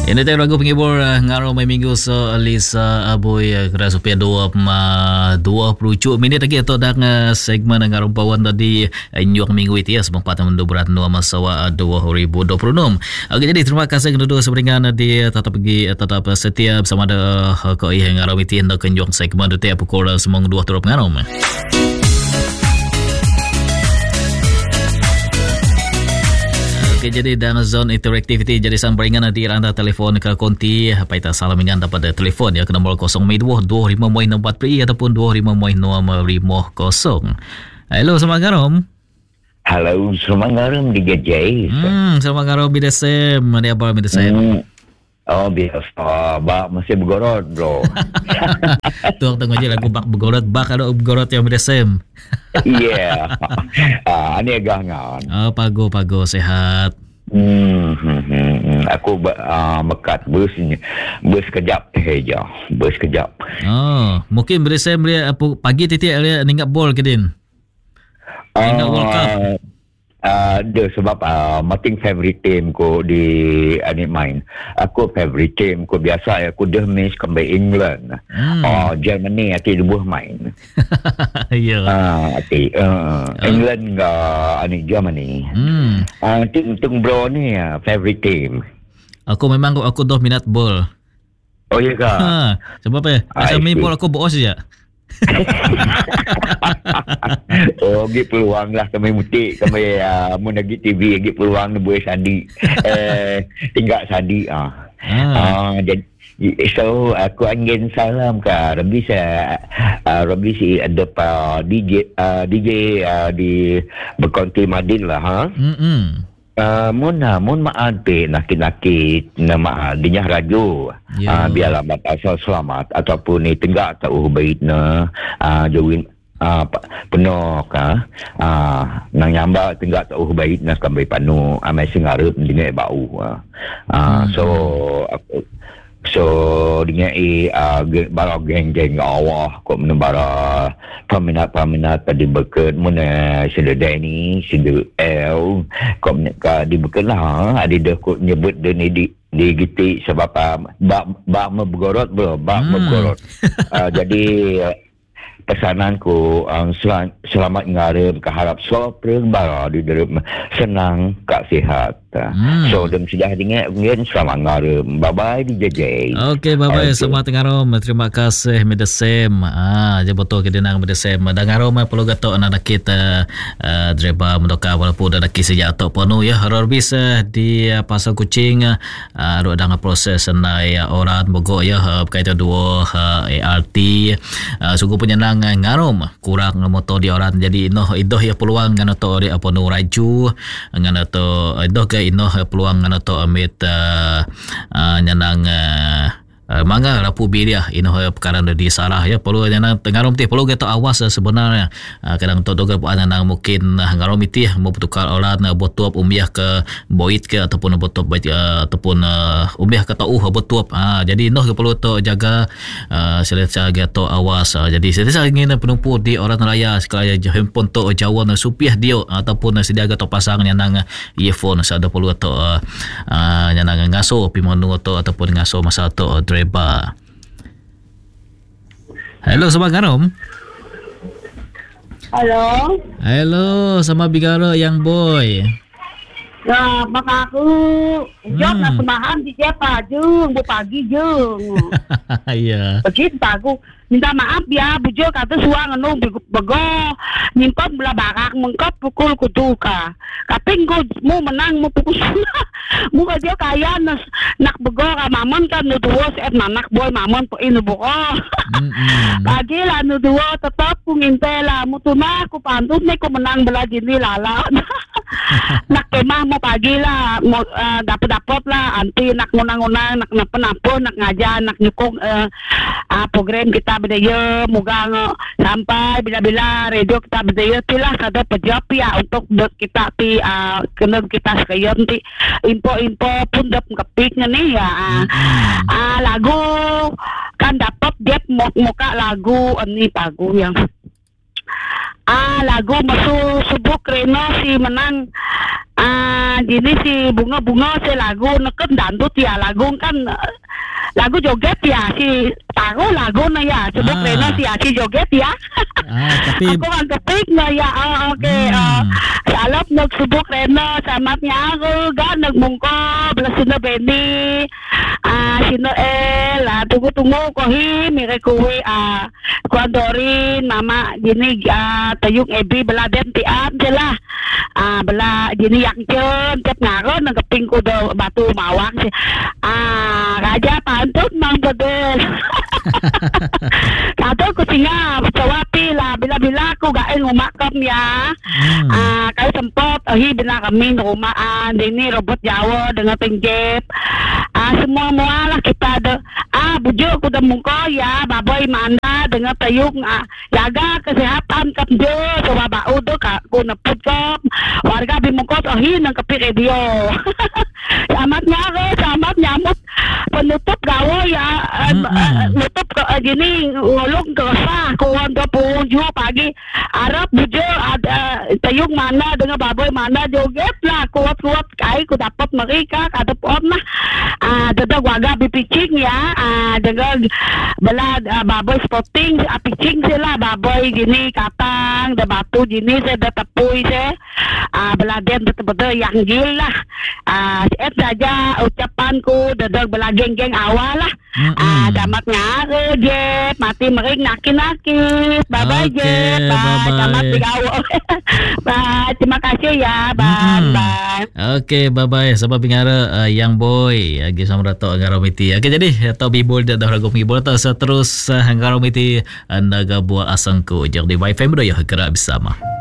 Ini tadi lagu penghibur ngaruh main minggu so Lisa Aboy kira supaya 20 minit lagi atau dah segmen ngaruh bawan tadi nyuak minggu itu ya sempat menduburan 2 masawa 2026. Okey, jadi terima kasih kepada seberingan di tetap setia bersama ada kau yang ngaruh itu untuk nyuak segmen itu pukul 2 turut ngaruh. Okay, jadi dalam zone interactivity jadi sampaikan nanti anda telefon ke konti apa itu salam ingat dapat telefon ya ke nombor 022564 ataupun 2550. Hello, selamat malam. Halo, selamat malam di Gajai. Selamat malam di Desem. Mana apa di Desem? Oh, biasa. Bak masih bergorot, bro. Tuh tengok je lagu bak bergorot. Bak ada bergorot yang di Desem. Iya. Ini agak ngan. Oh, pago sehat. Aku mekat bus kejap aja. Bus kejap. Oh, mungkin beresem dia pagi titik dia ningat bol ke din. Ningat World Cup. Dia sebab mating favorite team ko di main. Aku favorite team ko biasa aku dah match kembali England. Germany ati dibuh main. Ya. England ga Germany. Tung bro ni favorite team. Aku memang aku dah minat bol. Oh iya ka. Sebab macam main bol aku boos je. Oh, gi peluang lah kami mutik kami mun lagi TV gi peluang ni boleh sandi tinggal sandi jadi so aku angin salam ke Rabbi si ada DJ di berkonti Madin lah mun maante naki nama dinyah rajo biarlah asal selamat ataupun ni tenggak tahu baikna jawin penuh nang nyamba tenggak tahu baikna kambai panu amai singarep dingai bau so dengan bara geng-geng awah kok menembara peminat tadi berket mana sida ni sida L kok di berket lah ada dah kok nyebut dia ni di gitik sebab bak bergorot bro bak bergorot jadi pesananku selamat ngarep keharap sopreng bara di dalam senang kak sihat so dem sudah dengan selamat ngarep bye bye di JJ. Okey, bye bye semua tengarom. Terima kasih Medesem. Je betul ke dinang Medesem dan ngarom perlu gatok anak kita driver mendoka walaupun dah kisah jatuh penuh ya horor bisa di pasar kucing ada dengan proses naik orang bogok ya berkaitan dua ART sungguh penyenang ngarom kurang motor di orang jadi idoh ya peluang ngana to dia apa nu raju ngana to idoh ke inoh peluang ngana to amit nyanang mangga rapu bilia inoh perkara di salah ya perlu nyanang tengarom ti perlu kita awas sebenarnya kadang to doga nang mungkin ngarom itu mau bertukar orang botuap umbiah ke boit ke ataupun botuap ataupun umbiah ke tauh botuap jadi inoh perlu to jaga selesa to awas jadi saya ingin penumpu di orang raya sekali handphone to jawan supiah dia ataupun sedia to pasang nyanang earphone sada perlu to nyanang ngaso pimonu to ataupun ngaso masa to driver. Hello, selamat malam. Hello, sama Bigara yang boy. Ya, maka aku jawab nak semahan di siapa jung, bu pagi jung. Iya. Begitu aku minta maaf ya, bujo kata suang anu bego, nyimpan belah barak mengkap pukul kutuka. Kaping ko mu menang mu pukul mu kajo kaya nak bego ka mamon kan nu duo set nanak boy mamon po inu boko. Lagi lah nu duo tetap pungintela mu tuna ku pantut ni ku menang belah gini lala. Nak kemah mau pagi lah mau dapat lah anti nak ngunang-ngunang nak napa nak ngajar nak nyukung program kita berdaya moga sampai bila-bila radio kita berdaya tilah kada pejap ya untuk kita ti kena kita sekalian ti info pun dap kepiknya nih ya lagu kan dapat dia muka lagu ini lagu yang lagu masuk subuk Reno si menang. Jadi si bunga-bunga si lagu neken dandut ya, lagu kan lagu joget ya, si tahu lagu na ya, subuk Reno si joget ya. Tapi aku kan kepik na ya. Oke. Salap nag subuk Reno sama nyago gan nagmungko belasina Beni. Sino tunggu kohi mire kuwi kuandorin mama gini tayung ebi beladen tian jelah bela gini yang jen tiap ngaron nang keping kudo batu mawang sih raja pantut mang pedes kata ku singa cawapi lah bila aku gak ngumakam ya kali sempat bila kami rumahan ini robot Jawa dengan penjep semua lah kita ada bujuk kuda mungko ya baboy mana dengan tayung jaga kesehatan kap jo coba bau do ku neput kap warga bimungkot nang kepi radio selamat nyamut penutup gawe ya nutup gini ngulung kerasa kuan 27 pagi Arab bujuk ada tayung mana dengan baboy mana joget lah kuat kai ku dapat mereka kata pon lah dadah warga bipicing ya dengan bela baboy spotting apicing sila baboy gini katang da batu gini saya da tepui saya beladen betul-betul yang gila saja ucapanku dadah bela geng-geng awal lah damat ngaru je mati mering nakit bye je bye damat digawo bye terima kasih ya bye Okey, bye-bye. Sebab ngara yang boy agi sama rato ngaromiti. Okey, jadi atau bibol dah ragu bibol ta terus ngaromiti anda gabua asangku jadi Wi-Fi mudah ya gerak bersama.